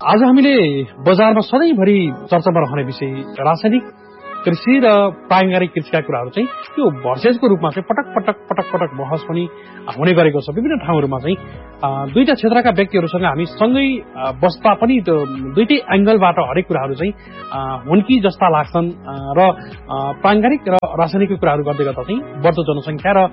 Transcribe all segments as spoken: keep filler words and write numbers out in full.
आज हामीले बजारमा सधैँभरि चर्चामा रहने विषय रासायनिक कृषि र प्राङ्गारिक कृषिका कुराहरू चाहिँ यो भर्सेसको रूपमा चाहिँ पटक पटक पटक पटक बहस पनि हुने गरेको छ। विभिन्न ठाउँहरूमा चाहिँ दुईटा क्षेत्रका व्यक्तिहरूसँग हामी सँगै बस्दा पनि त्यो दुईटै एंगलबाट हरेक कुराहरू चाहिँ हुन् कि जस्ता लाग्छन् र प्राङ्गारिक र रासायनिक कुराहरू गर्दै गर्दा चाहिँ बढ्दो जनसङ्ख्या र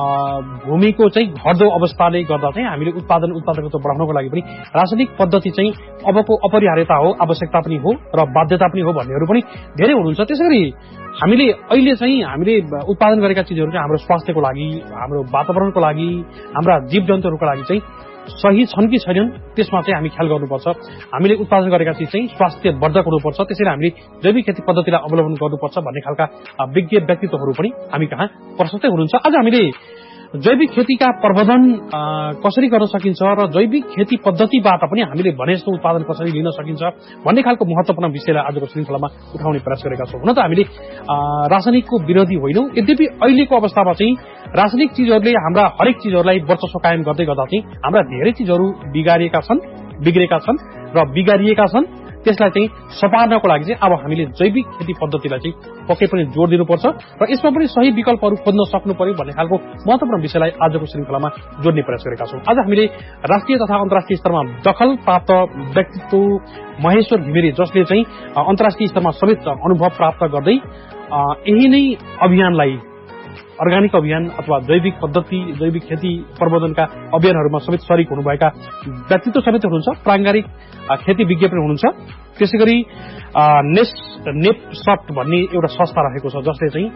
भूमिको चाहिँ घट्दो अवस्थाले गर्दा चाहिँ हामीले उत्पादन उत्पादकता बढाउनको लागि पनि रासायनिक पद्धति चाहिँ अबको अपरिहार्यता हो, आवश्यकता पनि हो र बाध्यता पनि हो भन्नेहरू पनि धेरै हुनुहुन्छ। त्यसैगरी हामीले अहिले चाहिँ हामीले उत्पादन गरेका चिजहरू चाहिँ हाम्रो स्वास्थ्यको लागि, हाम्रो वातावरणको लागि, हाम्रा जीवजन्तुहरूको लागि चाहिँ सही छन् कि छैनन् त्यसमा चाहिँ हामी ख्याल गर्नुपर्छ। हामीले उत्पादन गरेका चिज चाहिँ स्वास्थ्यवर्धक हुनुपर्छ, त्यसैले हामीले जैविक खेती पद्धतिलाई अवलम्बन गर्नुपर्छ भन्ने खालका विज्ञ व्यक्तित्वहरू पनि हामी कहाँ प्रशस्तै हुनुहुन्छ। आज हामीले जैविक खेतीका प्रबन्धन कसरी गर्न सकिन्छ र जैविक खेती पद्धतिबाट पनि हामीले भने जस्तो उत्पादन कसरी लिन सकिन्छ भन्ने खालको महत्त्वपूर्ण विषयलाई आजको श्रृङ्खलामा उठाउने प्रयास गरेका छौँ। हुन त हामीले रासायनिकको विरोधी होइनौँ, यद्यपि अहिलेको अवस्थामा चाहिँ रासायनिक चिजहरूले हाम्रा हरेक चिजहरूलाई वर्चस्व कायम गर्दै गर्दा चाहिँ हाम्रा धेरै चिजहरू बिगारिएका छन्, बिग्रेका छन् र बिगारिएका छन्। त्यसलाई चाहिँ सपार्नको लागि चाहिँ अब हामीले जैविक खेती पद्धतिलाई चाहिँ पक्कै पनि जोड दिनुपर्छ र यसमा पनि सही विकल्पहरू खोज्न सक्नु पर्यो भन्ने खालको महत्त्वपूर्ण विषयलाई आजको श्रृङ्खलामा जोड्ने प्रयास गरेका छौँ। आज हामीले राष्ट्रिय तथा अन्तर्राष्ट्रिय स्तरमा दखल प्राप्त व्यक्तित्व महेश्वर घिमिरे, जसले चाहिँ अन्तर्राष्ट्रिय स्तरमा समेत अनुभव प्राप्त गर्दै यही नै अभियानलाई अर्ग्यानिक अभियान अथवा जैविक पद्धति जैविक खेती प्रबन्धनका अभियानहरूमा समेत सरिक हुनुभएका व्यक्तित्व समेत हुनुहुन्छ, प्राङ्गारिक खेती विज्ञ पनि हुनुहुन्छ। त्यसै गरी नेस नेपसट भन्ने एउटा संस्था रहेको छ जसले चाहिँ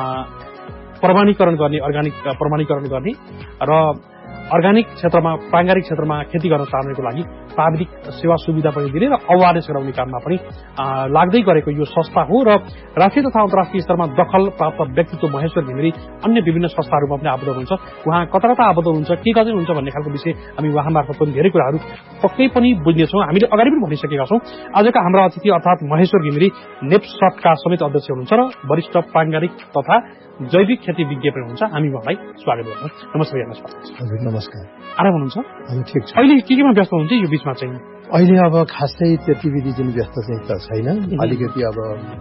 प्रमाणीकरण गर्ने अर्ग्यानिक प्रमाणीकरण गर्ने र अर्ग्यानिक क्षेत्रमा प्राङ्गारिक क्षेत्रमा खेती गर्न चाहनेको लागि प्राविधिक सेवा सुविधा पनि दिने र अवेरनेस गराउने काममा पनि लाग्दै गरेको यो संस्था हो र राष्ट्रिय तथा अन्तर्राष्ट्रिय स्तरमा दखल प्राप्त व्यक्तित्व महेश्वर घिमिरे अन्य विभिन्न संस्थाहरूमा पनि आबद्ध हुनुहुन्छ। उहाँ कता कता आबद्ध हुनुहुन्छ, के गर्दै हुन्छ भन्ने खालको विषय हामी उहाँ मार्फत पनि धेरै कुराहरू पक्कै पनि बुझ्नेछौँ। हामीले अगाडि पनि भनिसकेका छौँ। आजका हाम्रा अतिथि अर्थात् महेश्वर घिमिरे नेपसटका समेत अध्यक्ष हुनुहुन्छ र वरिष्ठ प्राङ्गारिक तथा जैविक खेती विज्ञ पनि हुनुहुन्छ। हामी उहाँलाई स्वागत गर्छौँ। नमस्कार हेर्नुहोस्। हजुर नमस्कार। आराम हुनुहुन्छ? हजुर ठिक छ। अहिले के केमा व्यस्त हुनुहुन्छ यो बिचमा चाहिँ? अहिले अब खासै त्यति विधिजन व्यस्त चाहिँ त छैन। अलिकति अब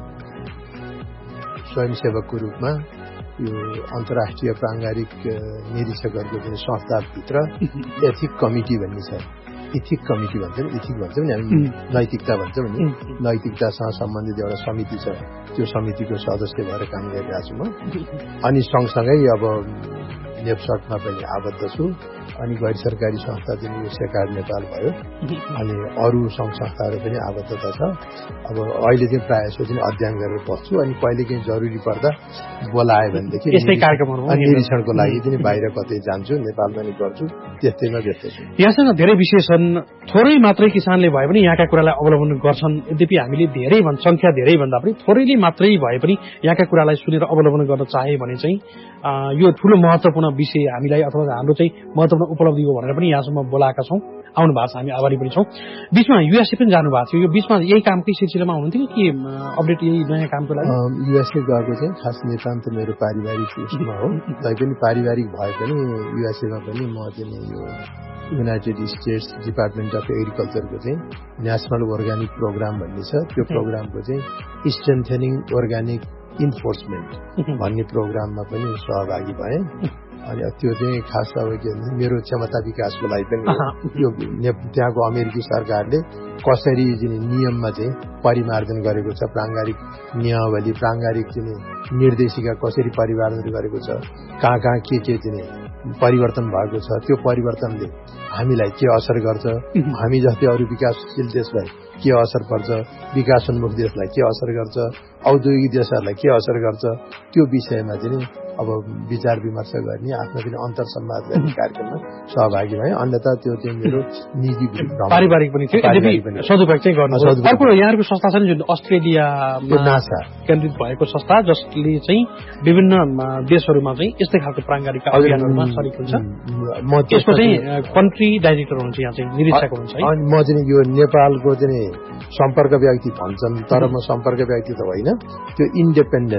स्वयंसेवकको रूपमा यो अन्तर्राष्ट्रिय प्राङ्गारिक निरीक्षकहरूको जुन संस्थाभित्र एथिक कमिटी भन्ने छ, इथिक कमिटी भन्छौँ, इथिक भन्छौँ नि हामी, नैतिकता भन्छौँ नि, नैतिकतासँग सम्बन्धित एउटा समिति छ, त्यो समितिको सदस्य भएर काम गरिरहेको छु म। अनि सँगसँगै अब नेपसटमा पनि आबद्ध छु। अनि गैर सरकारी संस्था जुन यो सेकार्ड नेपाल भयो, अनि अरू सङ्घ संस्थाहरू पनि आबद्धता छ। अब अहिले चाहिँ प्रायः जस्तो चाहिँ अध्ययन गरेर बस्छु, अनि कहिले काहीँ जरुरी पर्दा बोलायो भनेदेखि निरीक्षणको लागि चाहिँ बाहिर कतै जान्छु, नेपालमा नि गर्छु, त्यस्तैमा व्यस्त छु। यहाँसँग धेरै विषय छन्, थोरै मात्रै किसानले भए पनि यहाँका कुरालाई अवलम्बन गर्छन्। यद्यपि हामीले धेरै भन् सङ्ख्या धेरै भन्दा पनि थोरैले मात्रै भए पनि यहाँका कुरालाई सुनेर अवलम्बन गर्न चाहे भने चाहिँ यो ठुलो महत्त्वपूर्ण विषय हामीलाई अथवा हाम्रो चाहिँ महत्त्वपूर्ण उपलब्धि हो भनेर पनि यहाँसम्म बोलाएका छौँ, आउनु भएको छ, हामी आभारी पनि छौँ। बिचमा युएसए पनि जानुभएको थियो, यो बिचमा यही कामकै सिलसिलामा हुनुहुन्थ्यो कि अपडेट यही नयाँ कामको लागि? युएसए गएको चाहिँ खास नितान्त मेरो पारिवारिक उसमा हो। तैपनि पारिवारिक भए पनि युएसएमा पनि म चाहिँ यो युनाइटेड स्टेट्स डिपार्टमेन्ट अफ एग्रिकल्चरको चाहिँ नेसनल अर्ग्यानिक प्रोग्राम भन्ने छ, त्यो प्रोग्रामको चाहिँ स्ट्रेन्थेनिङ अर्ग्यानिक इन्फोर्समेन्ट भन्ने प्रोग्राममा पनि सहभागी भएँ। अनि त्यो चाहिँ खास अब के भन्छ मेरो क्षमता विकासको लागि पनि यो त्यहाँको अमेरिकी सरकारले कसरी चाहिँ नियममा चाहिँ परिमार्जन गरेको छ, प्राङ्गारिक नियमावली प्राङ्गारिक चाहिँ निर्देशिका कसरी परिमार्जन गरेको छ, कहाँ कहाँ के के चाहिँ परिवर्तन भएको छ, त्यो परिवर्तनले हामीलाई के असर गर्छ, हामी जस्तै अरू विकासशील देशलाई के असर पर्छ, विकासोन्मुख देशलाई के असर गर्छ, औद्योगिक देशहरूलाई के असर गर्छ, त्यो विषयमा चाहिँ अब विचार विमर्श गर्ने, आफ्नो पनि अन्तर संवाद गर्ने कार्यक्रममा सहभागी भएँ। अन्यथा त्यो चाहिँ मेरो निजी पारिवारिक पनि थियो, सदुपयोग चाहिँ गर्नु। अर्को यहाँको संस्था छ नि जुन अस्ट्रेलियामा नासा केन्द्रित भएको संस्था, जसले चाहिँ विभिन्न देशहरूमा चाहिँ यस्तै खालको प्राङ्गारिक अभियानहरूमा सरिक हुन्छ। म त्यसको चाहिँ कन्ट्री डाइरेक्टर हुन्छ, यहाँ चाहिँ निरीक्षक हुन्छ। अनि म चाहिँ यो नेपालको चाहिँ सम्पर्क व्यक्ति भन्छन्, तर म सम्पर्क व्यक्ति त होइन, त्यो इन्डिपेन्डेन्ट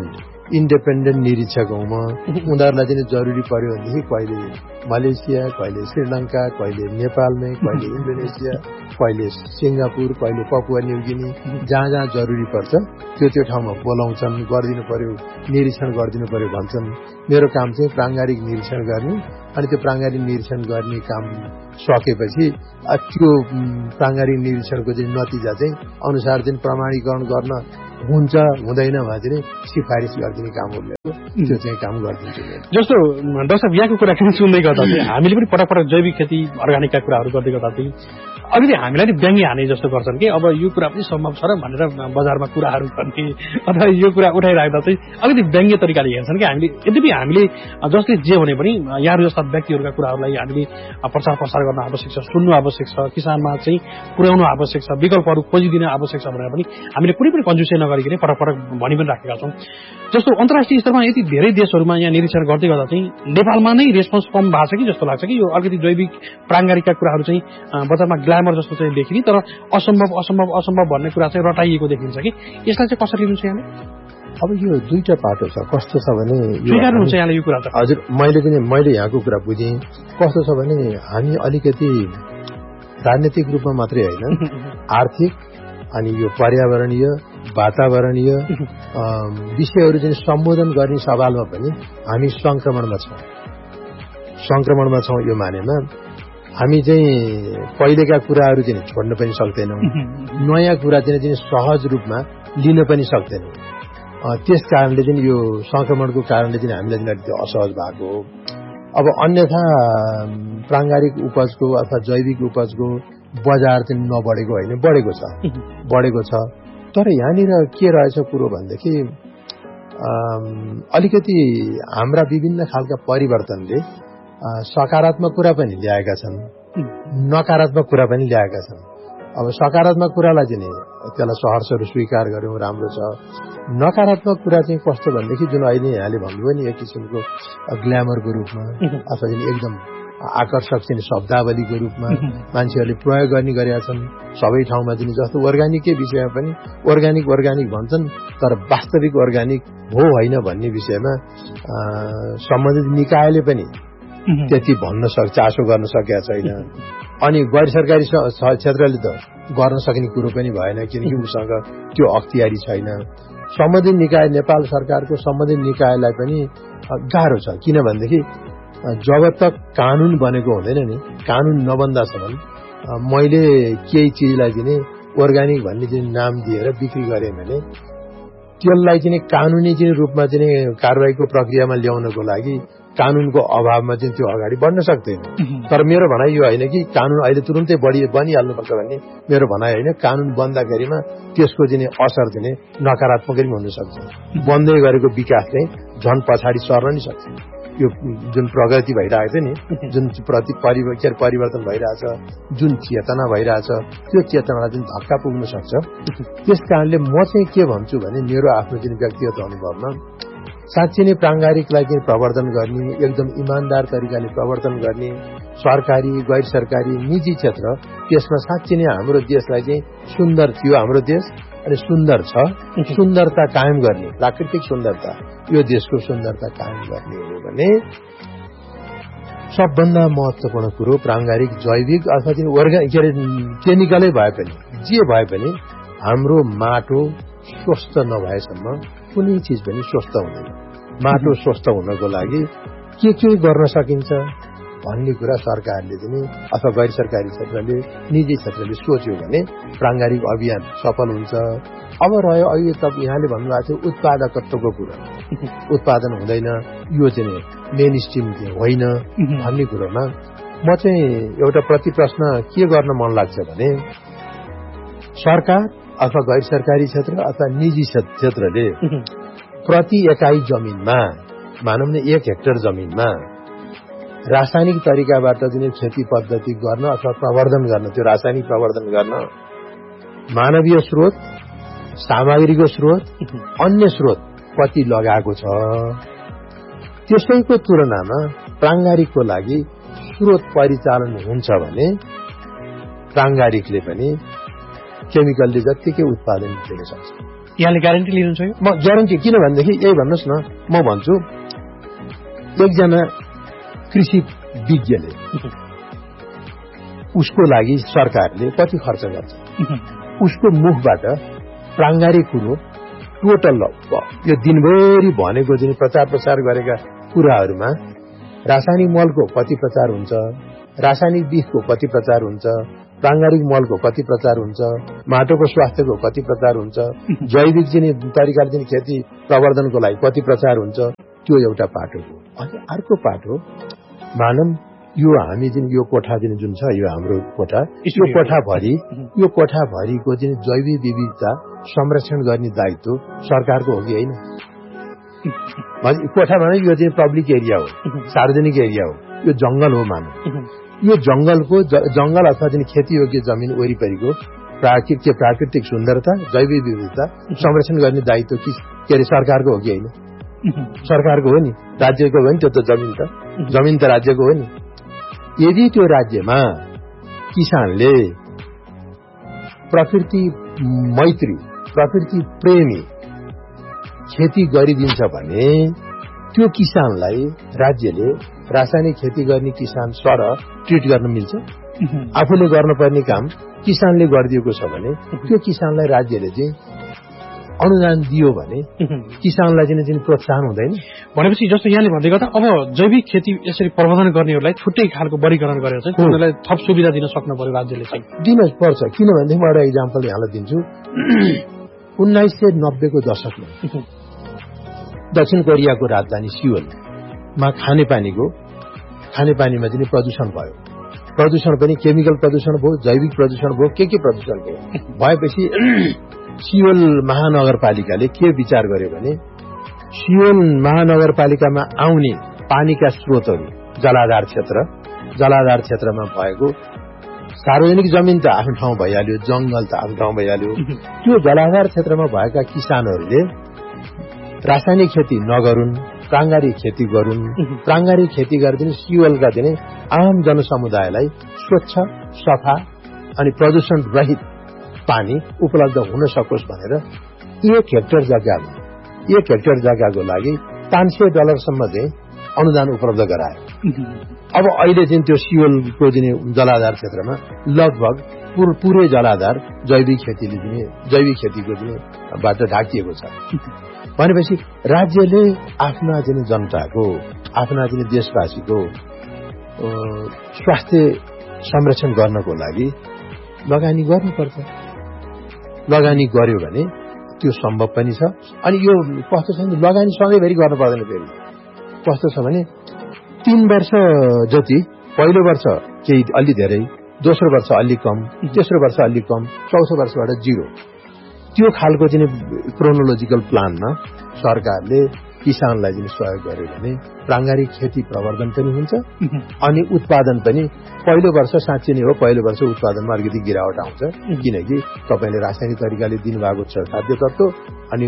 इन्डिपेन्डेन्ट निरीक्षक हुँ म। उनीहरूलाई चाहिँ जरुरी पर्यो भनेदेखि कहिले मलेसिया, कहिले श्रीलङ्का, कहिले नेपालमै, कहिले इन्डोनेसिया, कहिले सिङ्गापुर, कहिले पपुवा न्युगिनी, जहाँ जहाँ जरुरी पर्छ त्यो त्यो ठाउँमा बोलाउँछन्, गरिदिनु पर्यो, निरीक्षण गरिदिनु पर्यो भन्छन्। मेरो काम चाहिँ प्राङ्गारिक निरीक्षण गर्ने, अनि त्यो प्राङ्गारिक निरीक्षण गर्ने काम सकेपछि त्यो प्राङ्गारिक निरीक्षणको चाहिँ नतिजा चाहिँ अनुसार चाहिँ प्रमाणीकरण गर्न हुन्छ हुँदैन भने चाहिँ सिफारिस गरिदिने काम हो मेरो, त्यो चाहिँ काम गरिदिन्छु। जस्तो डाक्टर साहब यहाँको कुरा किन सुन्दै गर्दा चाहिँ हामीले पनि पटक पटक जैविक खेती अर्गानिकका कुराहरू गर्दै गर्दा चाहिँ अलिकति हामीलाई नि व्यङ्ग्य हाने जस्तो गर्छन् कि अब यो कुरा पनि सम्भव छ र भनेर बजारमा कुराहरू गर्ने अथवा यो कुरा उठाइराख्दा चाहिँ अलिकति व्यङ्ग्य तरिकाले हेर्छन् कि हामीले। यद्यपि हामीले जसले जे भने पनि यहाँहरू जस्ता व्यक्तिहरूका कुराहरूलाई हामीले प्रचार प्रसार गर्न आवश्यक छ, सुन्नु आवश्यक छ, किसानमा चाहिँ पुर्याउनु आवश्यक छ, विकल्पहरू खोजिदिन आवश्यक छ भनेर पनि हामीले कुनै पनि कन्जुसै नगरिकन पटक पटक भनि पनि राखेका छौँ। जस्तो अन्तर्राष्ट्रिय स्तरमा यति धेरै देशहरूमा यहाँ निरीक्षण गर्दै गर्दा चाहिँ नेपालमा नै रेस्पोन्स कम भएको छ कि जस्तो लाग्छ कि यो अलिकति जैविक प्राङ्गारिकका कुराहरू चाहिँ बजारमा ग्ल्यामर जस्तो चाहिँ देखिने तर असम्भव असम्भव असम्भव भन्ने कुरा चाहिँ रटाइएको देखिन्छ कि यसलाई चाहिँ कसरी लिन्छ यहाँले? अब यो दुईटा पाटो छ। कस्तो छ भने स्वीकार्नुहुन्छ यहाँले यो कुरा? हजुर, मैले पनि मैले यहाँको कुरा बुझेँ। कस्तो छ भने हामी अलिकति राजनीतिक रूपमा मात्रै होइन, आर्थिक अनि यो पर्यावरणीय वातावरणीय विषयहरू चाहिँ सम्बोधन गर्ने सवालमा पनि हामी संक्रमणमा छौँ संक्रमणमा छौँ यो मानेमा हामी चाहिँ पहिलेका कुराहरू चाहिँ छोड्न पनि सक्दैनौँ, नयाँ कुरा चाहिँ सहज रूपमा लिन पनि सक्दैनौँ। त्यस कारणले चाहिँ यो संक्रमणको कारणले चाहिँ हामीलाई चाहिँ अलिकति असहज भएको हो। अब अन्यथा प्राङ्गारिक उपजको अथवा जैविक उपजको बजार चाहिँ नबढेको होइन, बढेको छ बढेको छ तर यहाँनिर के रहेछ कुरो भनेदेखि अलिकति हाम्रा विभिन्न खालका परिवर्तनले सकारात्मक कुरा पनि ल्याएका छन्, नकारात्मक कुरा पनि ल्याएका छन्। अब सकारात्मक कुरालाई चाहिँ त्यसलाई सहर्षहरू स्वीकार गर्यौँ, राम्रो छ। नकारात्मक कुरा चाहिँ कस्तो भनेदेखि जुन अहिले यहाँले भन्नुभयो नि एक किसिमको ग्ल्यामरको रूपमा अथवा चाहिँ एकदम आकर्षक चाहिँ शब्दावलीको रूपमा मान्छेहरूले प्रयोग गर्ने गरेका छन् सबै ठाउँमा चाहिँ। जस्तो अर्ग्यानिककै विषयमा पनि अर्ग्यानिक अर्ग्यानिक भन्छन् तर वास्तविक अर्ग्यानिक हो होइन भन्ने विषयमा सम्बन्धित निकायले पनि त्यति भन्न सक्छ, चासो गर्न सकेका छैन। अनि गैर सरकारी क्षेत्रले त गर्न सक्ने कुरो पनि भएन किनकि उसँग त्यो अख्तियारी छैन। सम्बन्धित निकाय नेपाल सरकारको सम्बन्धित निकायलाई पनि गाह्रो छ किनभनेदेखि जब तक कानून बनेको हुँदैन नि, कानून नबन्दासम्म मैले केही चिजलाई चाहिँ अर्ग्यानिक भन्ने चाहिँ नाम दिएर बिक्री गरेँ भने त्यसलाई चाहिँ कानुनी चाहिँ रूपमा चाहिँ कारबाहीको प्रक्रियामा ल्याउनको लागि कानूनको अभावमा चाहिँ त्यो अगाडि बढ्न सक्दैन। तर मेरो भनाइ यो होइन कि कानून अहिले तुरुन्तै बढी बनिहाल्नुपर्छ भन्ने मेरो भनाइ होइन। कानून बन्दाखेरिमा त्यसको चाहिँ असर चाहिँ नकारात्मक पनि हुन सक्छ। बन्दै गरेको विकास चाहिँ झन् पछाडि सर्न नि सक्छ। यो जुन प्रगति भइरहेको छ नि, जुन प्रति परिवर्तन परिवर्तन भइरहेछ, जुन चेतना भइरहेछ त्यो चेतनालाई चाहिँ धक्का पुग्न सक्छ। त्यस कारणले म चाहिँ के भन्छु भने मेरो आफ्नो चाहिँ व्यक्तिगत अनुभवमा साँच्चै नै प्राङ्गारिकलाई चाहिँ प्रवर्धन गर्ने, एकदम इमान्दार तरिकाले प्रवर्धन गर्ने सरकारी गैर सरकारी निजी क्षेत्र त्यसमा साँच्चै नै हाम्रो देशलाई चाहिँ सुन्दर थियो हाम्रो देश अनि सुन्दर छ, सुन्दरता कायम गर्ने, प्राकृतिक सुन्दरता यो देशको सुन्दरता कायम गर्ने हो भने सबभन्दा महत्त्वपूर्ण कुरो प्राङ्गारिक जैविक अथवा चाहिँ अर्ग्यानिक के अरे केमिकलै भए पनि जे भए पनि हाम्रो माटो स्वस्थ नभएसम्म कुनै चिज पनि स्वस्थ हुँदैन। माटो स्वस्थ हुनको लागि के के गर्न सकिन्छ भन्ने कुरा सरकारले पनि अथवा गैर सरकारी क्षेत्रले निजी क्षेत्रले सोच्यो भने प्राङ्गारिक अभियान सफल हुन्छ। अब रह्यो अहिले तपाईँ यहाँले भन्नुभएको थियो उत्पादकत्वको कुरा, उत्पादन हुँदैन यो चाहिँ मेन स्ट्रिम होइन भन्ने कुरोमा म चाहिँ एउटा प्रति प्रश्न के गर्न मन लाग्छ भने सरकार अथवा गैर सरकारी क्षेत्र अथवा निजी क्षेत्रले प्रति एकाइ जमिनमा मानौँ न एक हेक्टर जमिनमा रासायनिक तरिकाबाट चाहिँ खेती पद्धति गर्न अथवा प्रवर्धन गर्न, त्यो रासायनिक प्रवर्धन गर्न मानवीय स्रोत, सामग्रीको स्रोत, अन्य स्रोत कति लगाएको छ त्यसैको तुलनामा प्राङ्गारिकको लागि स्रोत परिचालन हुन्छ भने प्राङ्गारिकले पनि केमिकलले जत्तिकै उत्पादन दिन सक्छ। यहाँले ग्यारेन्टी लिनुहुन्छ? म ग्यारेन्टी किन भनेदेखि यही भन्नुहोस् न, म भन्छु एकजना कृषि विज्ञले उसको लागि सरकारले कति खर्च गर्छ, उसको मुखबाट प्राङ्गारिक कुरो टोटल यो दिनभरि भनेको जुन प्रचार प्रसार गरेका कुराहरूमा रासायनिक मलको कति प्रचार हुन्छ, रासायनिक विषको कति प्रचार हुन्छ, प्राङ्गारिक मलको कति प्रचार हुन्छ, माटोको स्वास्थ्यको कति प्रचार हुन्छ, जैविक जिनी तरिकाले जिनी खेती प्रवर्धनको लागि कति प्रचार हुन्छ, त्यो एउटा पाटो हो। अनि अर्को पाटो मानव यो हामी जुन यो कोठा जुन जुन छ यो हाम्रो कोठा, यो कोठाभरि यो कोठाभरिको जुन जैविक विविधता संरक्षण गर्ने दायित्व सरकारको हो कि होइन? कोठा भने यो चाहिँ पब्लिक एरिया हो, सार्वजनिक एरिया हो, यो जंगल हो मानव। यो जंगलको जंगल अथवा जुन खेती योग्य जमिन वरिपरिको प्राकृतिक प्राकृतिक सुन्दरता जैविक विविधता संरक्षण गर्ने दायित्व के अरे सरकारको हो कि होइन? सरकारको हो नि, राज्यको हो नि। त्यो त जमिन त जमिन त राज्यको हो नि। यदि त्यो राज्यमा किसानले प्रकृति मैत्री प्रकृति प्रेमी खेती गरिदिन्छ भने त्यो किसानलाई राज्यले रासायनिक खेती गर्ने किसान सरह ट्रिट गर्न मिल्छ। आफूले गर्नुपर्ने काम किसानले गरिदिएको छ भने त्यो किसानलाई राज्यले चाहिँ अनुदान दियो भने किसानलाई चाहिँ चाहिँ प्रोत्साहन हुँदैन। भनेपछि जस्तो यहाँले भन्दै गर्दा अब जैविक खेती यसरी प्रबन्धन गर्नेहरूलाई छुट्टै खालको वर्गीकरण गरेर चाहिँ उनीहरूलाई थप सुविधा दिन सक्नु पर्यो राज्यले चाहिँ। दिन पर्छ, किनभनेदेखि म एउटा इक्जाम्पल यहाँलाई दिन्छु। उन्नाइस सय नब्बेको दशकमा दक्षिण कोरियाको राजधानी सियोलमा खानेपानीको खानेपानीमा चाहिँ प्रदूषण भयो। प्रदूषण पनि केमिकल प्रदूषण भयो, जैविक प्रदूषण भयो, के के प्रदूषण भयो। भएपछि सियोल महानगरपालिकाले के विचार गर्यो भने सियोल महानगरपालिकामा आउने पानीका स्रोतहरू जलाधार क्षेत्र जलाधार क्षेत्रमा भएको सार्वजनिक जमिन त आफ्नो ठाउँ भइहाल्यो, जंगल त आफ्नो ठाउँ भइहाल्यो। त्यो जलाधार क्षेत्रमा भएका किसानहरूले रासायनिक खेती नगरून्, प्राङ्गारिक खेती गरून्। प्राङ्गारिक खेती गरिदिने सियोलका दिने आम जनसमुदायलाई स्वच्छ सफा अनि प्रदूषण रहित पानी उपलब्ध हुन सकोस् भनेर एक हेक्टर जग्गामा एक हेक्टर जग्गाको लागि पाँच सय डलरसम्म चाहिँ अनुदान उपलब्ध गरायो। अब अहिले चाहिँ त्यो सियोलको जुन जलाधार क्षेत्रमा लगभग पुरै जलाधार जैविक खेतीले दिने जैविक खेतीको जुन बाट ढाकिएको छ। भनेपछि राज्यले आफ्ना जुन जनताको आफ्ना जुन देशवासीको स्वास्थ्य संरक्षण गर्नको लागि लगानी गर्नुपर्छ। लगानी गर्यो भने त्यो सम्भव पनि छ। अनि यो कस्तो छ भने लगानी सधैँभरि गर्नु पर्दैन। फेरि कस्तो छ भने तीन वर्ष जति पहिलो वर्ष केही अलि धेरै, दोस्रो वर्ष अलि कम, तेस्रो वर्ष अलि कम, चौथो वर्षबाट जिरो, त्यो खालको चाहिँ क्रोनोलोजिकल प्लानमा सरकारले किसानलाई चाहिँ सहयोग गर्यो भने प्राङ्गारिक खेती प्रवर्धन पनि हुन्छ अनि उत्पादन पनि पहिलो वर्ष साँच्चै नै हो पहिलो वर्ष उत्पादनमा अलिकति गिरावट आउँछ। किनकि तपाईले रासायनिक तरिकाले दिनुभएको छ खाद्य तत्त्व अनि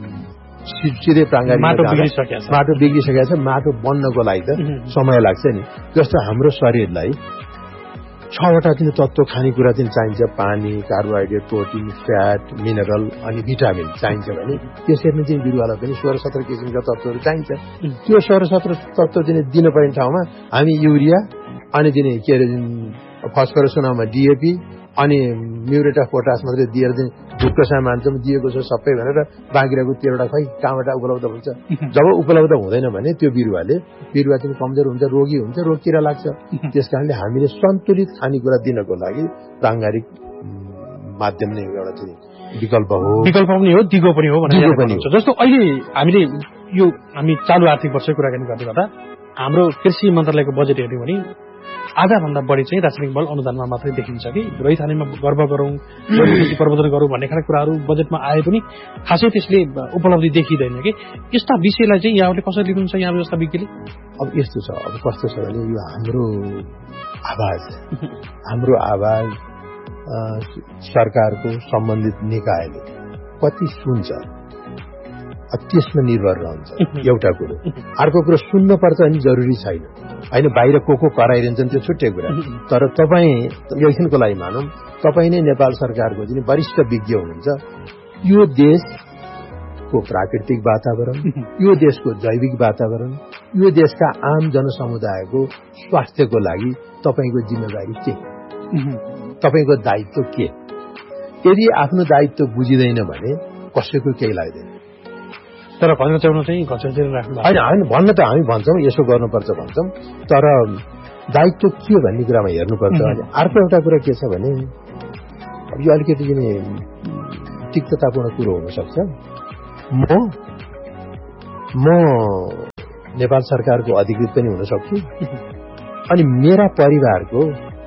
सिधै प्राङ्गारिक माटो बिग्रिसकेको छ माटो बिग्रिसकेको छ माटो बन्नको लागि त समय लाग्छ नि। जस्तो हाम्रो शरीरलाई छवटा चाहिँ तत्त्व खानेकुरा चाहिँ चाहिन्छ, पानी, कार्बोहाइड्रेट, प्रोटिन, फ्याट, मिनरल अनि भिटामिन चाहिन्छ भने त्यसरी नै चाहिँ बिरुवालाई पनि सोह्र सत्र किसिमका तत्त्वहरू चाहिन्छ। त्यो सोह्र सत्र तत्त्व चाहिँ दिनुपर्ने ठाउँमा हामी युरिया अनि दिने के अरे फस्फरस सुनामा डिएपी अनि म्युरेट अफ पोटास मात्रै दिएर चाहिँ ढुक्कसा मान्छौँ दिएको छ सबै भनेर बाँकी रहेको तेह्रवटा खै कहाँबाट उपलब्ध हुन्छ। जब उपलब्ध हुँदैन भने त्यो बिरुवाले बिरुवा चाहिँ कमजोर हुन्छ, रोगी हुन्छ, रोग किरा लाग्छ। त्यस कारणले हामीले सन्तुलित खानेकुरा दिनको लागि प्राङ्गारिक माध्यम नै एउटा चाहिँ विकल्प हो विकल्प पनि हो दिगो पनि हो भनेर पनि हुन्छ। जस्तो अहिले हामीले यो हामी चालु आर्थिक वर्षको कुराकानी गर्दै गर्दा हाम्रो कृषि मन्त्रालयको बजेट हेर्यो भने आधा भन्दा बढी चाहिँ रासायनिक मल अनुदानमा मात्रै देखिन्छ कि रैथानेमा गर्व गरौँ खेती प्रवर्धन गरौँ भन्ने खालको कुराहरू बजेटमा आए पनि खासै त्यसले उपलब्धि देखिँदैन कि यस्ता विषयलाई चाहिँ यहाँले कसरी लिनुहुन्छ यहाँ जस्ता विज्ञले? अब यस्तो छ, अब कस्तो छ भने यो हाम्रो आवाज हाम्रो आवाज सरकारको सम्बन्धित निकायले कति सुन्छ त्यसमा निर्भर रहन्छ एउटा कुरो। अर्को कुरो सुन्न पर्छ भने जरुरी छैन होइन, बाहिर को को कराइरहन्छन् त्यो छुट्टै कुरा। तर तपाईँ एकछिनको लागि मानौँ तपाईँ नै नेपाल सरकारको जुन वरिष्ठ विज्ञ हुनुहुन्छ, यो देश को प्राकृतिक वातावरण, यो देशको जैविक वातावरण, यो देशका आम जनसमुदायको स्वास्थ्यको लागि तपाईको जिम्मेवारी के, तपाईको दायित्व के? यदि आफ्नो दायित्व बुझिदैन भने कसैको केही लाग्दैन। तर भन्न चाहनु चाहिँ घचेटेर राख्नु होइन होइन भन्न त हामी भन्छौँ यसो गर्नुपर्छ भन्छौँ, तर दायित्व के भन्ने कुरामा हेर्नुपर्छ। अर्को एउटा कुरा के छ भने अब यो अलिकति पनि तिक्ततापूर्ण कुरो हुनसक्छ। म म नेपाल सरकारको अधिकृत पनि हुन सक्छु अनि मेरा परिवारको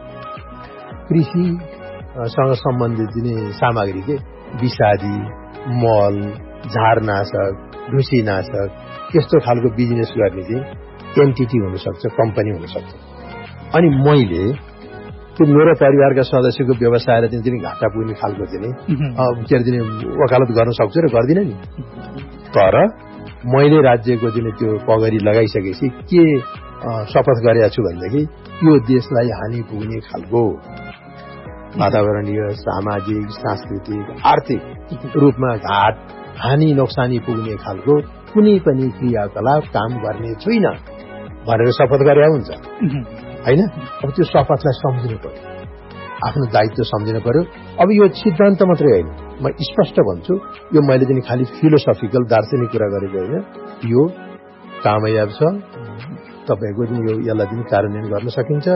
कृषिसँग सम्बन्धित दिने सामग्री के विषादी, मल, झारनाशक, ढुसीनाशक यस्तो खालको बिजनेस गर्ने चाहिँ एन्टिटी हुनसक्छ, कम्पनी हुनसक्छ। अनि मैले त्यो मेरो परिवारका सदस्यको व्यवसायलाई चाहिँ दिने घाटा पुग्ने खालको चाहिँ के अरे दिने वकालत गर्न सक्छु र गर्दिनँ नि। तर मैले राज्यको चाहिँ त्यो पगरी लगाइसकेपछि के शपथ गरेका छु भनेदेखि यो देशलाई हानि पुग्ने खालको वातावरणीय, सामाजिक, सांस्कृतिक, आर्थिक रूपमा घाट, हानि, नोक्सानी पुग्ने खालको कुनै पनि क्रियाकलाप काम गर्ने छुइनँ भनेर शपथ गरे हुन्छ होइन। अब त्यो शपथलाई सम्झिनु पर्यो, आफ्नो दायित्व सम्झिनु पर्यो। अब यो सिद्धान्त मात्रै होइन, म स्पष्ट भन्छु, यो मैले चाहिँ खालि फिलोसफिकल दार्शनिक कुरा गरेको होइन, यो कामयाब छ। तपाईँको यो यसलाई पनि कार्यान्वयन गर्न सकिन्छ।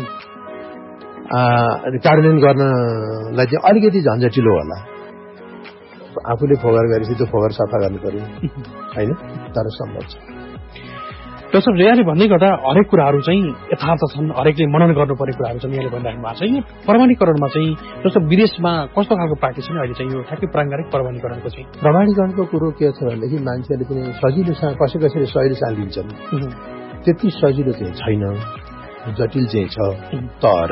कार्यान्वयन गर्नलाई चाहिँ अलिकति झन्झटिलो होला, आफूले फोगर गरेपछि त्यो फोगर सफा गर्नु पर्यो होइन, तर सम्भव छ। जस्तो यहाँले भन्दै गर्दा हरेक कुराहरू चाहिँ यथार्थ छन्, हरेकले मनन गर्नुपर्ने कुराहरू छन् यहाँले भनिराख्नु भएको छ। यो प्रमाणीकरणमा चाहिँ जस्तो विदेशमा कस्तो खालको प्र्याक्टिस छ अहिले चाहिँ यो ठ्याक्कै प्राङ्गारिक प्रमाणीकरणको चाहिँ? प्रमाणीकरणको कुरो के छ भनेदेखि मान्छेले पनि सजिलोसँग कसै कसैले सजिलोसँग लिन्छन्, त्यति सजिलो चाहिँ छैन, जटिल चाहिँ छ। तर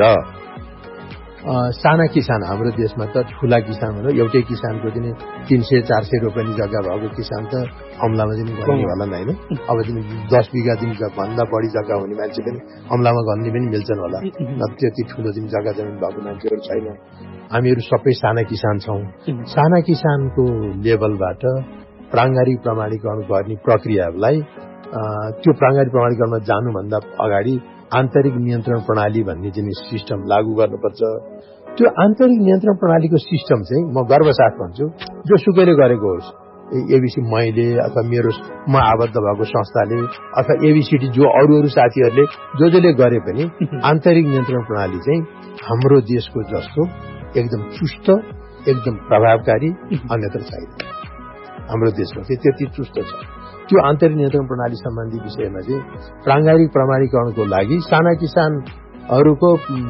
साना किसान हाम्रो देशमा त ठुला किसान भनौँ, एउटै किसानको चाहिँ तीन सय चार सय रोपनी जग्गा भएको किसान त अमलामा चाहिँ गर्ने होला नि होइन। अब चाहिँ दस बिघा दिन भन्दा बढी जग्गा हुने मान्छे पनि अमलामा गर्ने पनि मिल्छन् होला, त्यति ठुलो दिन जग्गा जमिन भएको मान्छेहरू छैन। हामीहरू सबै साना किसान छौँ। साना किसानको लेभलबाट प्राङ्गारिक प्रमाणीकरण गर्ने प्रक्रियालाई त्यो प्राङ्गारिक प्रमाणीकरणमा जानुभन्दा अगाडि आन्तरिक नियन्त्रण प्रणाली भन्ने चाहिँ सिस्टम लागू गर्नुपर्छ। त्यो आन्तरिक नियन्त्रण प्रणालीको सिस्टम चाहिँ म गर्वसाथ भन्छु, जो सुकैले गरेको होस्, एबिसी मैले अथवा मेरो म आबद्ध भएको संस्थाले अथवा एबिसिडी जो अरू अरू साथीहरूले जो जसले गरे पनि आन्तरिक नियन्त्रण प्रणाली चाहिँ हाम्रो देशको जस्तो एकदम चुस्त, एकदम प्रभावकारी अन्यत्र छैन। हाम्रो देशमा चाहिँ त्यति चुस्त छ। त्यो आन्तरिक नियन्त्रण प्रणाली सम्बन्धी विषयमा चाहिँ प्राङ्गारिक प्रमाणीकरणको लागि साना किसानहरूको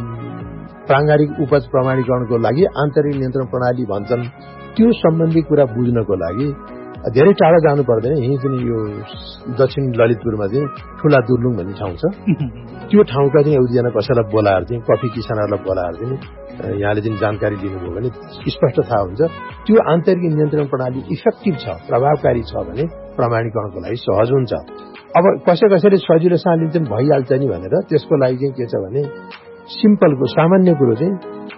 प्राङ्गारिक उपज प्रमाणीकरणको लागि आन्तरिक नियन्त्रण प्रणाली भन्छन्। त्यो सम्बन्धी कुरा बुझ्नको लागि धेरै टाढा जानु पर्दैन। यहीँ पनि यो दक्षिण ललितपुरमा चाहिँ ठुला दुर्लुङ भन्ने ठाउँ छ। त्यो ठाउँका चाहिँ एउटीजना कसैलाई बोलाएर चाहिँ कफी किसानहरूलाई बोलाएर चाहिँ यहाँले चाहिँ जानकारी लिनुभयो भने स्पष्ट थाहा हुन्छ त्यो आन्तरिक नियन्त्रण प्रणाली इफेक्टिभ छ, प्रभावकारी छ भने प्रमाणीकरणको लागि सहज हुन्छ। अब कसै कसैले सजिलोसँग लिन्छन् भइहाल्छ नि भनेर त्यसको लागि चाहिँ के छ भने सिम्पलको सामान्य कुरो चाहिँ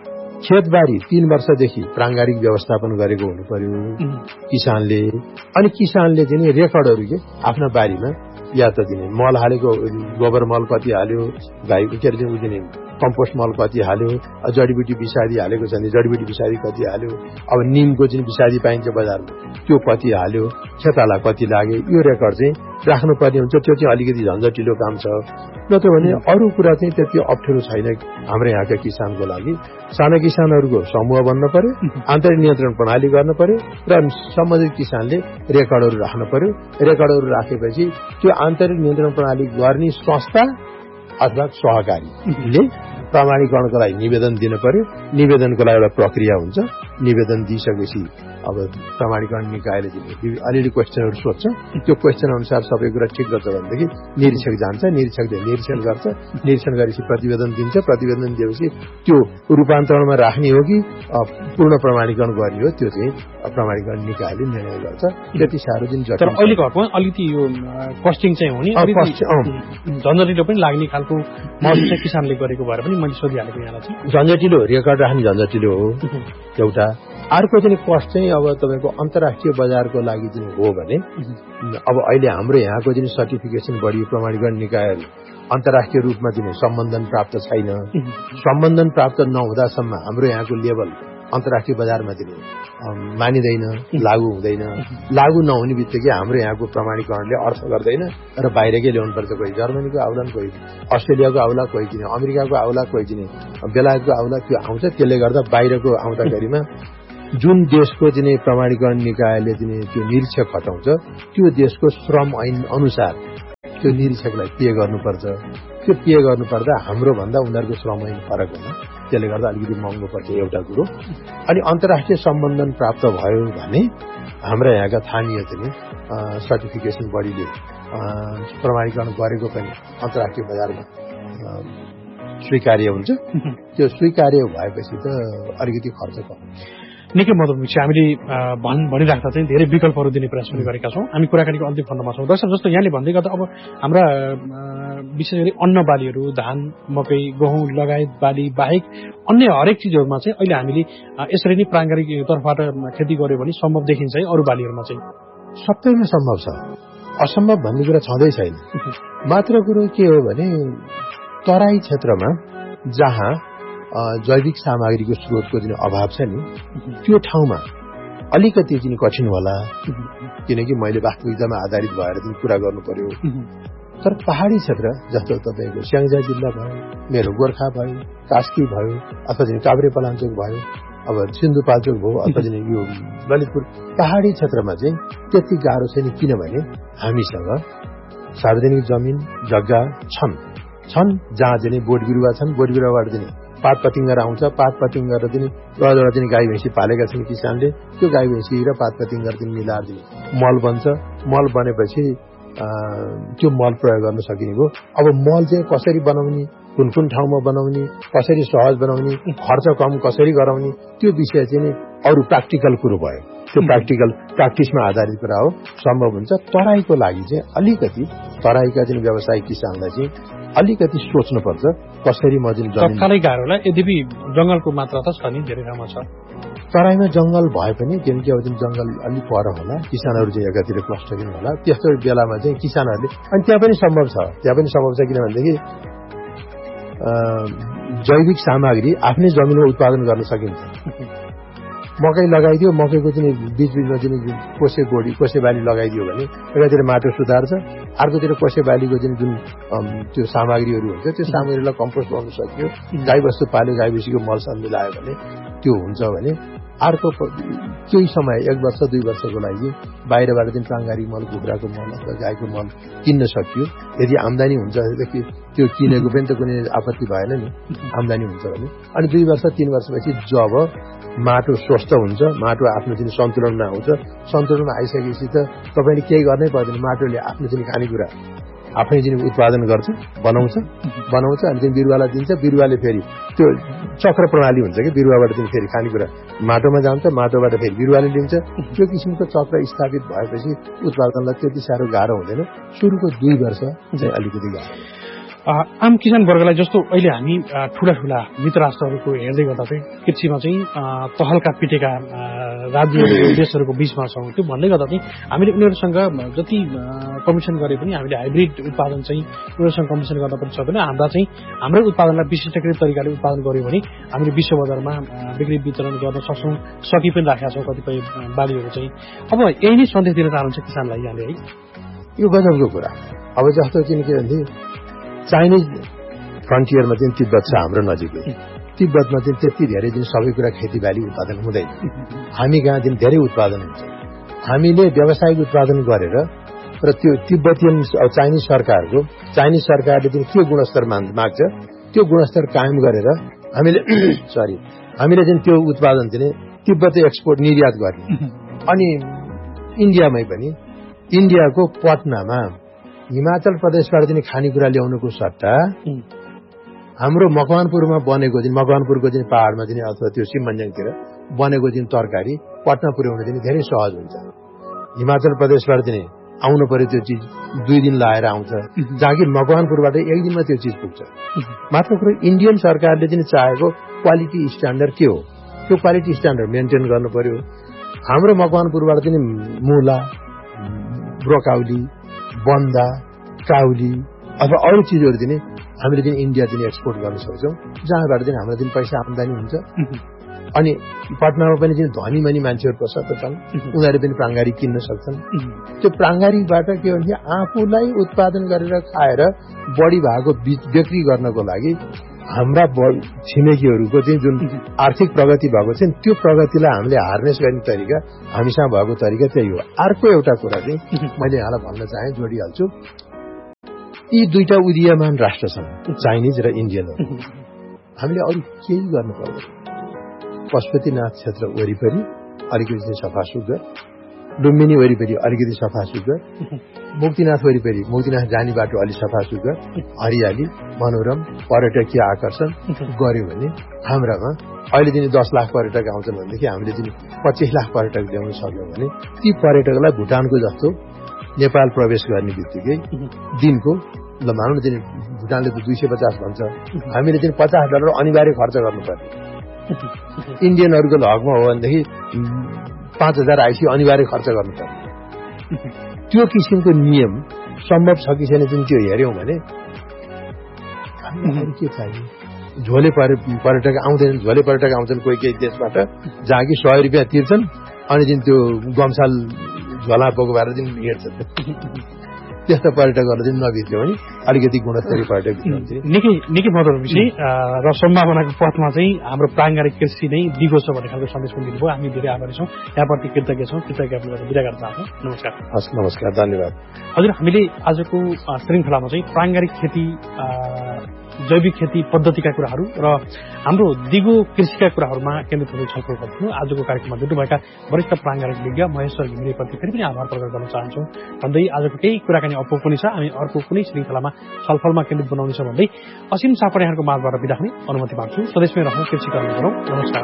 खेतबारी तीन वर्षदेखि प्राङ्गारिक व्यवस्थापन गरेको हुनु पर्यो किसानले। अनि किसानले चाहिँ रेकर्डहरू के आफ्ना बारीमा या त दिने मल हालेको गोबर मल कति हाल्यो, गाई के अरे ऊ दिने कम्पोस्ट मल कति हाल्यो, जडीबुटी विषादी हालेको छ भने जडीबुटी विषादी कति हाल्यो, अब निमको चाहिँ विषादी पाइन्छ बजारमा त्यो कति हाल्यो, खेताला कति लाग्यो, यो रेकर्ड चाहिँ राख्नुपर्ने हुन्छ। त्यो चाहिँ अलिकति झन्झटिलो काम छ। नत्र भने अरू कुरा चाहिँ त्यति अप्ठ्यारो छैन हाम्रो यहाँका किसानको लागि। साना किसानहरूको समूह बन्न पर्यो, आन्तरिक नियन्त्रण प्रणाली गर्न पर्यो र सम्बन्धित किसानले रेकर्डहरू राख्न पर्यो। रेकर्डहरू राखेपछि त्यो आन्तरिक नियन्त्रण प्रणाली गर्ने संस्था अथवा सहकारीले प्रमाणीकरणको लागि निवेदन दिन पर्यो। निवेदनको लागि एउटा प्रक्रिया हुन्छ। निवेदन दिइसकेपछि अब प्रमाणीकरण निकायले अलिअलि क्वेसनहरू सोध्छ। त्यो क्वेसन अनुसार सबै कुरा ठिक गर्छ भनेदेखि निरीक्षक जान्छ, निरीक्षकले निरीक्षण गर्छ, निरीक्षण गरेपछि प्रतिवेदन दिन्छ। प्रतिवेदन दिएपछि त्यो रूपान्तरणमा राख्ने हो कि पूर्ण प्रमाणीकरण गर्ने हो त्यो चाहिँ प्रमाणीकरण निकायले निर्णय गर्छ। त्यति साह्रो दिन जटिल। तर अहिले घरमा अलिकति यो कस्टिङ चाहिँ हुने, झन्झटिलो पनि लाग्ने खालको महसुस चाहिँ किसानले गरेको भएर पनि मैले सोधिहालेको यहाँलाई चाहिँ। झन्झटिलो रेकर्ड राख्ने झन्झटिलो हो एउटा। अर्को चाहिँ कस्ट चाहिँ अब तपाईँको अन्तर्राष्ट्रिय बजारको लागि चाहिँ हो भने अब अहिले हाम्रो यहाँको चाहिँ सर्टिफिकेसन बढी प्रमाणीकरण निकायहरू अन्तर्राष्ट्रिय रूपमा चाहिँ सम्बन्धन प्राप्त छैन। सम्बन्धन प्राप्त नहुँदासम्म हाम्रो यहाँको लेभल अन्तर्राष्ट्रिय बजारमा चाहिँ मानिँदैन, लागू हुँदैन। लागू नहुने बित्तिकै हाम्रो यहाँको प्रमाणीकरणले अर्थ गर्दैन र बाहिरकै ल्याउनुपर्छ। कोही जर्मनीको आउला, कोही अस्ट्रेलियाको आउला, कोही चाहिँ अमेरिकाको आउला, कोही चाहिँ बेलायतको आउला, त्यो आउँछ। त्यसले गर्दा बाहिरको आउँदाखेरिमा जुन देशको चाहिँ प्रमाणीकरण निकायले चाहिँ त्यो निरीक्षक खटाउँछ त्यो देशको श्रम ऐन अनुसार त्यो निरीक्षकलाई पे गर्नुपर्छ। त्यो पे गर्नुपर्दा हाम्रो भन्दा उनीहरूको श्रम ऐन फरक हुन्छ, त्यसले गर्दा अलिकति महँगो पर्छ एउटा कुरो। अनि अन्तर्राष्ट्रिय सम्बन्धन प्राप्त भयो भने हाम्रा यहाँका स्थानीय चाहिँ सर्टिफिकेसन बडीले प्रमाणीकरण गरेको पनि अन्तर्राष्ट्रिय बजारमा स्वीकार्य हुन्छ। त्यो स्वीकार्य भएपछि त अलिकति खर्च कम। निकै मद्दत हुन्छ। हामीले भन् भनिराख्दा चाहिँ धेरै विकल्पहरू दिने प्रयास पनि गरेका छौँ। हामी कुराकानीको अन्तिम खण्डमा छौँ। दर्शक जस्तो यहाँले भन्दै गर्दा अब हाम्रा विशेष गरी अन्न बालीहरू, धान, मकै, गहुँ लगायत बाली बाहेक अन्य हरेक चिजहरूमा चाहिँ अहिले हामीले यसरी नै प्राङ्गारिक तर्फबाट खेती गर्यो भने सम्भव देखिन्छ है। अरू बालीहरूमा चाहिँ सबैमा सम्भव छ, असम्भव भन्ने कुरा छँदै छैन। मात्र कुरो के हो भने तराई क्षेत्रमा जहाँ जैविक सामग्रीको स्रोतको जुन अभाव छ नि त्यो ठाउँमा अलिकति चाहिँ कठिन होला, किनकि मैले वास्तविकतामा आधारित भएर चाहिँ कुरा गर्नु पर्यो। तर पहाडी क्षेत्र जस्तो तपाईँको स्याङ्जा जिल्ला भयो, मेरो गोर्खा भयो, कास्की भयो, अथवा चाहिँ काभ्रेपलाञ्चोक भयो, अब सिन्धुपाल्चोक भयो, अथवा चाहिँ यो ललितपुर पहाडी क्षेत्रमा चाहिँ त्यति गाह्रो छैन। किनभने हामीसँग सार्वजनिक जमिन जग्गा छन् छन् जहाँ चाहिँ बोट बिरुवा छन्। बोट बिरुवाबाट चाहिँ पात पतिङ्गर आउँछ। पात पतिङ्गर चाहिँ दसवटा चाहिँ गाई भैँसी पालेका छन् किसानले। त्यो गाई भैँसी र पात पतिङ्गर चाहिँ मिलाएर चाहिँ मल बन्छ। मल बनेपछि त्यो मल प्रयोग गर्न सकिने भयो। अब मल चाहिँ कसरी बनाउने, कुन कुन ठाउँमा बनाउने, कसरी सहज बनाउने, खर्च कम कसरी गराउने, त्यो विषय चाहिँ अरू प्र्याक्टिकल कुरो भयो। त्यो प्र्याक्टिकल प्र्याक्टिसमा आधारित कुरा हो, सम्भव हुन्छ। तराईको लागि चाहिँ अलिकति तराईका चाहिँ व्यवसायिक किसानलाई चाहिँ अलिकति सोच्नुपर्छ कसरी म चाहिँ तत्कालै गाह्रो होला। यद्यपि जंगलको मात्रा त छ नि, धेरै ठाउँमा छ। तराईमा जंगल भए पनि किनकि अब चाहिँ जंगल अलिक पर होला, किसानहरू चाहिँ एकातिर क्लस्टरिङ होला। त्यस्तो बेलामा चाहिँ किसानहरूले अनि त्यहाँ पनि सम्भव छ त्यहाँ पनि सम्भव छ किनभनेदेखि जैविक सामग्री आफ्नै जमिनमा उत्पादन गर्न सकिन्छ। मकै लगाइदियो, मकैको चाहिँ बीच बीचमा चाहिँ कोसे गोडी कोसे बाली लगाइदियो भने एकातिर माटो सुधार्छ, अर्कोतिर कोसे बालीको चाहिँ जुन त्यो सामग्रीहरू हुन्छ त्यो सामग्रीलाई कम्पोस्ट गर्न सकियो। गाईबस्तु पाल्यो, गाईबस्तुको मलसँग मिलायो भने त्यो हुन्छ भने अर्को केही समय एक वर्ष दुई वर्षको लागि बाहिरबाट चाहिँ प्राङ्गारिक मल, कुखुराको मल अथवा गाईको मल किन्न सकियो। यदि आम्दानी हुन्छ भनेदेखि त्यो किनेको पनि त कुनै आपत्ति भएन नि, आम्दानी हुन्छ भने। अनि दुई वर्ष तीन वर्षपछि जब माटो स्वस्थ हुन्छ, माटो आफ्नो चाहिँ सन्तुलनमा आउँछ, सन्तुलनमा आइसकेपछि त तपाईँले केही गर्नै पर्दैन। माटोले आफ्नो चाहिँ खानेकुरा आफै चाहिँ उत्पादन गर्छ, बनाउँछ बनाउँछ अनि चाहिँ बिरुवालाई दिन्छ। बिरुवाले फेरि त्यो चक्र प्रणाली हुन्छ कि बिरुवाबाट चाहिँ फेरि खानेकुरा माटोमा जान्छ, माटोबाट फेरि बिरुवाले लिन्छ। त्यो किसिमको चक्र स्थापित भएपछि उत्पादनलाई त्यति साह्रो गाह्रो हुँदैन। सुरुको दुई वर्ष चाहिँ अलिकति गाह्रो। आम किसान वर्गलाई जस्तो अहिले हामी ठूला ठूला मित्र राष्ट्रहरूको हेर्दै गर्दा चाहिँ कृषिमा चाहिँ तहल्का पिटेका राज्यहरू देशहरूको बीचमा छौँ। त्यो भन्दै गर्दा चाहिँ हामीले उनीहरूसँग जति कमिसन गरे पनि हामीले हाइब्रिड उत्पादन चाहिँ उनीहरूसँग कमिसन गर्न पनि सक्दैन। हाम्रा चाहिँ हाम्रो उत्पादनलाई विशिष्टकृत तरिकाले उत्पादन गर्यो भने हामीले विश्व बजारमा बिक्री वितरण गर्न सक्छौँ, सकि पनि राखेका छौँ कतिपय बालीहरू चाहिँ। अब यही नै सन्देश दिन चाहनुहुन्छ किसानलाई यहाँले है? यो गजबको कुरा। अब जस्तो चाहिँ के भन्थे चाइनिज फ्रन्टियरमा चाहिँ तिब्बत छ हाम्रो नजिकै। तिब्बतमा चाहिँ त्यति धेरै दिन सबै कुरा खेतीबाली उत्पादन हुँदैन। हामी कहाँ दिन धेरै उत्पादन हुन्छ। हामीले व्यावसायिक उत्पादन गरेर र त्यो तिब्बतियन चाइनिज सरकारको चाइनिज सरकारले चाहिँ के गुणस्तर माग्छ त्यो गुणस्तर कायम गरेर हामीले सरी हामीले चाहिँ त्यो उत्पादन चाहिँ तिब्बत एक्सपोर्ट निर्यात गर्ने। अनि इन्डियामै पनि इन्डियाको पटनामा हिमाचल प्रदेशबाट चाहिँ खानेकुरा ल्याउनुको सट्टा हाम्रो मकवानपुरमा बनेको चाहिँ मकवानपुरको चाहिँ पहाडमा चाहिँ अथवा त्यो सिमन्जङतिर बनेको चाहिँ तरकारी पटना पुर्याउन चाहिँ धेरै सहज हुन्छ। हिमाचल प्रदेशबाट चाहिँ आउनु पर्यो त्यो चिज दुई दिन लाएर आउँछ, जहाँ कि मकवानपुरबाट एक दिनमा त्यो चिज पुग्छ। मात्र कुरो इन्डियन सरकारले चाहिँ चाहेको क्वालिटी स्ट्यान्डर्ड के हो त्यो क्वालिटी स्ट्यान्डर्ड मेन्टेन गर्नु पर्यो। हाम्रो मकवानपुरबाट चाहिँ मुला, ब्रोकाउली, बन्दा, काउली अथवा अरू चिजहरू चाहिँ हामीले चाहिँ इन्डिया चाहिँ एक्सपोर्ट गर्न सक्छौँ, जहाँबाट चाहिँ हाम्रो चाहिँ पैसा आम्दानी हुन्छ। अनि पटनामा पनि चाहिँ धनी मनी मान्छेहरू प्रशस्त छन्, उनीहरूले पनि प्राङ्गारिक किन्न सक्छन्। त्यो प्राङ्गारिकबाट के हुन्छ, आफूलाई उत्पादन गरेर खाएर बढी भएको बिक्री गर्नको लागि हाम्रा छिमेकीहरूको चाहिँ जुन आर्थिक प्रगति भएको छ त्यो प्रगतिलाई हामीले हार्नेस गर्ने तरिका हामीसँग भएको तरिका त्यही हो। अर्को एउटा कुरा चाहिँ मैले यहाँलाई भन्न चाहे, जोडिहाल्छु, यी दुईटा उदीयमान राष्ट्र छन्, चाइनिज र इन्डियनहरू। हामीले अरू केही गर्नु पर्दैन। पशुपतिनाथ क्षेत्र वरिपरि अलिकति सफा सुग्घर, लुम्बिनी वरिपरि अलिकति सफा सुग्घर, मुक्तिनाथ वरिपरि मुक्तिनाथ जाने बाटो अलि सफा सुग्घर, हरियाली, मनोरम, पर्यटकीय आकर्षण गर्यो भने हाम्रामा अहिले चाहिँ दस लाख पर्यटक आउँछन् भनेदेखि हामीले चाहिँ पच्चिस लाख पर्यटक ल्याउन सक्यौँ भने ती पर्यटकलाई भुटानको जस्तो नेपाल प्रवेश गर्ने बित्तिकै दिनको ल मानौँ चाहिँ भुटानले त दुई सय पचास भन्छ, हामीले चाहिँ पचास डलर अनिवार्य खर्च गर्नुपर्ने। इन्डियनहरूको हकमा हो भनेदेखि पाँच हजार आइसी अनिवार्य खर्च गर्नुपर्ने। त्यो किसिमको नियम सम्भव छ कि छैन जुन त्यो हेऱ्यौँ भने के चाहियो। झोले पर्यटक आउँदैनन्, झोले पर्यटक आउँछन् कोही केही देशबाट, जहाँ कि सय रुपियाँ तिर्छन् अनि चाहिँ त्यो गम्साल झोला बोको भएर चाहिँ हिँड्छन्। त्यस्ता पर्यटकहरू चाहिँ नभित्यो भने अलिकति गुणस्तरीय पर्यटक निकै निकै महत्त्वपूर्ण विषय र सम्भावनाको पथमा चाहिँ हाम्रो प्राङ्गारिक कृषि नै दिगो छ भन्ने खालको सन्देश पनि दिनुभयो। हामी धेरै आभारी छौँ, यहाँप्रति कृतज्ञ छौँ। कृतज्ञ विदा गर्न चाहन्छौँ। नमस्कार। हस्, नमस्कार, धन्यवाद। हजुर, हामीले आजको श्रृङ्खलामा चाहिँ प्राङ्गारिक खेती, जैविक खेती पद्धतिका कुराहरू र हाम्रो दिगो कृषिका कुराहरूमा केन्द्रित हुने छलफल गर्थ्यौँ। आजको कार्यक्रममा जुट्नुभएका वरिष्ठ प्राङ्गारिक विज्ञ महेश्वर घिमिरेप्रति फेरि पनि आभार प्रकट गर्न चाहन्छौँ भन्दै आजको केही कुराकानी अप्पो पनि छ, हामी अर्को कुनै श्रृङ्खलामा छलफलमा केन्द्रित बनाउनेछ भन्दै असीम सापरेहरूको माझबाट बिदा हुने अनुमति माग्छु। स्वदेशमै रहौँ, कृषि कर्म गरौँ। नमस्कार।